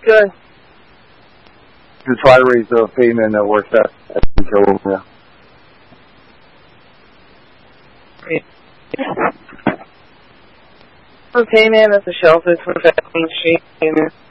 Good. Just try to raise the payment that works at California. For payment at the shelter for Main Street.